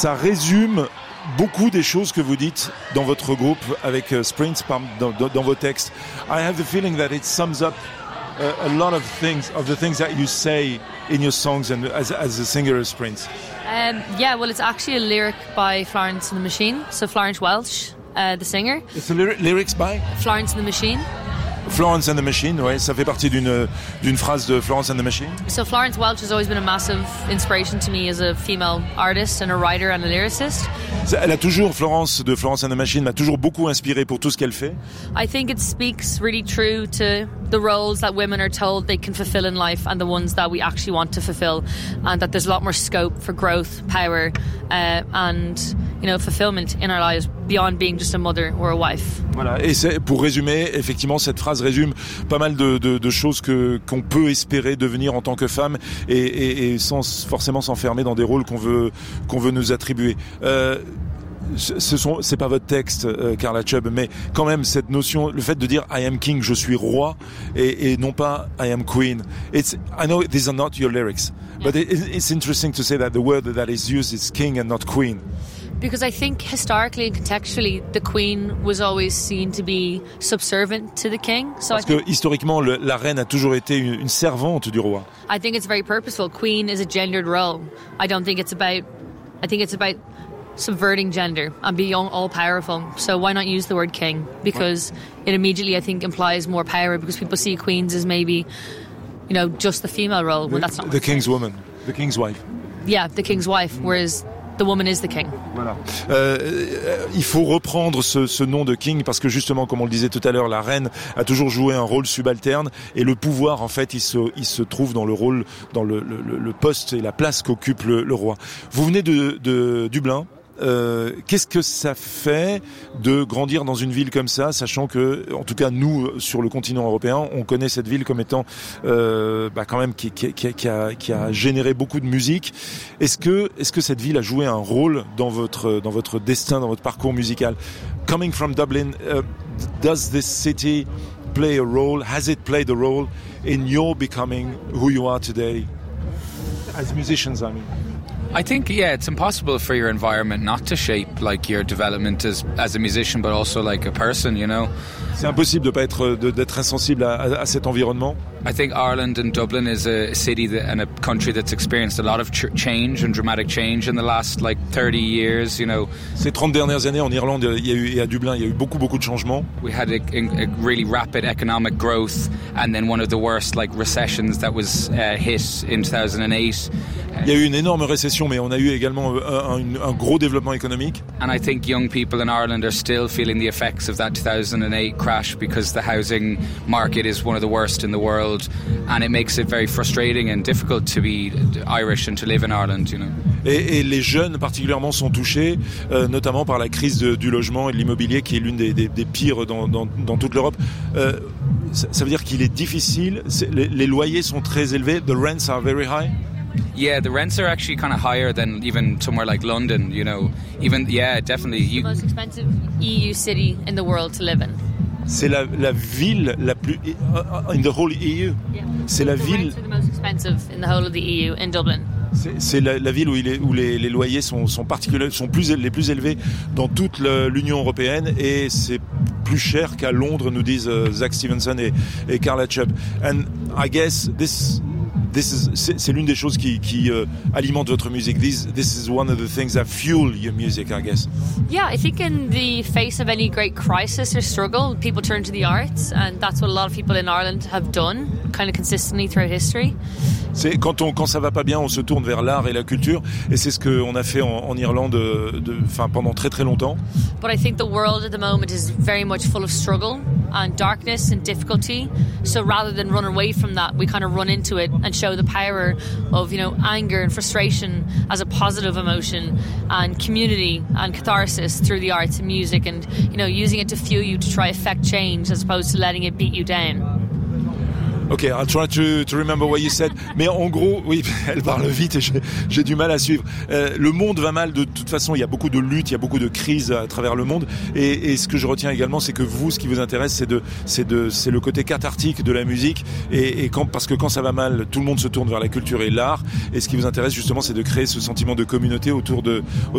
ça résume beaucoup des choses que vous dites dans votre groupe avec Sprints, dans vos textes. I have the feeling that it sums up a lot of the things that you say in your songs and as a singer of Sprints. Yeah, well, it's actually a lyric by Florence and the Machine. So Florence Welch, the singer. It's the lyrics by Florence and the Machine. Florence and the Machine, ouais, ça fait partie d'une phrase de Florence and the Machine. So Florence Welch has always been a massive inspiration to me as a female artist and a writer and a lyricist. Florence and the Machine m'a toujours beaucoup inspiré pour tout ce qu'elle fait. I think it speaks really true to the roles that women are told they can fulfill in life and the ones that we actually want to fulfill, and that there's a lot more scope for growth, power, and fulfillment in our lives beyond being just a mother or a wife. Voilà, et pour résumer, effectivement, cette phrase résume pas mal de choses qu'on peut espérer devenir en tant que femme et sans forcément s'enfermer dans des rôles qu'on veut nous attribuer. C'est pas votre texte, Carla Chubb, mais quand même cette notion, le fait de dire I am king, je suis roi, et non pas I am queen. I know these are not your lyrics, but it's interesting to say that the word that is used is king and not queen. Because I think historically and contextually, the queen was always seen to be subservient to the king. So parce que historiquement, la reine a toujours été une servante du roi. I think it's very purposeful. Queen is a gendered role. I think it's about subverting gender and being all powerful. So why not use the word king? Because it immediately, I think, implies more power, because people see queens as maybe, just the female role, when that's not the king's woman, the king's wife. Yeah, the king's wife, whereas the woman is the king. Voilà. Il faut reprendre ce nom de king parce que justement, comme on le disait tout à l'heure, la reine a toujours joué un rôle subalterne et le pouvoir, en fait, il se trouve dans le rôle, dans le poste et la place qu'occupe le roi. Vous venez de Dublin. Qu'est-ce que ça fait de grandir dans une ville comme ça, sachant que, en tout cas nous, sur le continent européen, on connaît cette ville comme étant quand même qui a généré beaucoup de musique. Est-ce que cette ville a joué un rôle dans votre destin, dans votre parcours musical? Coming from Dublin, does this city play a role? Has it played a role in your becoming who you are today as musicians? I mean. I think, it's impossible for your environment not to shape like your development as a musician, but also like a person, C'est impossible d'être insensible à cet environnement. I think Ireland and Dublin is a city and a country that's experienced a lot of change and dramatic change in the last 30 years, Ces 30 dernières années en Irlande et à Dublin, il y a eu beaucoup de changements. We had a really rapid economic growth and then one of the worst recessions that was hit in 2008. Il y a eu une énorme récession, mais on a eu également un gros développement économique. And I think young people in Ireland are still feeling the effects of that 2008 crash because the housing market is one of the worst in the world, and it makes it very frustrating and difficult to be Irish and to live in Ireland, Et les jeunes particulièrement sont touchés, notamment par la crise du logement et de l'immobilier, qui est l'une des pires dans toute l'Europe. Ça veut dire qu'il est difficile, les loyers sont très élevés, the rents are very high. Yeah, the rents are actually kind of higher than even somewhere like London, definitely. It's the most expensive EU city in the world to live in. C'est la ville la plus in the whole EU. Yeah. C'est la ville. Rents are the most expensive in the whole of the EU in Dublin. C'est la ville où les loyers sont les plus élevés dans toute l'Union européenne, et c'est plus cher qu'à Londres, nous disent Zach Stevenson et Carla Chubb. And I guess c'est l'une des choses qui alimente votre musique. This is one of the things that fuel your music, I guess. Yeah, I think in the face of any great crisis or struggle, people turn to the arts, and that's what a lot of people in Ireland have done, kind of consistently throughout history. C'est quand ça va pas bien, on se tourne vers l'art et la culture, et c'est ce qu'on a fait en Irlande pendant très très longtemps. But I think the world at the moment is very much full of struggle and darkness and difficulty. So rather than run away from that, we kind of run into it and show the power of, anger and frustration as a positive emotion, and community and catharsis through the arts and music, and, using it to fuel you to try affect change as opposed to letting it beat you down. Ok, I'll try to remember what you said. Mais en gros, oui, elle parle vite et j'ai du mal à suivre. Le monde va mal de toute façon. Il y a beaucoup de luttes, il y a beaucoup de crises à travers le monde. Et ce que je retiens également, c'est que vous, ce qui vous intéresse, c'est le côté cathartique de la musique. Parce que quand ça va mal, tout le monde se tourne vers la culture et l'art. Et ce qui vous intéresse justement, c'est de créer ce sentiment de communauté autour de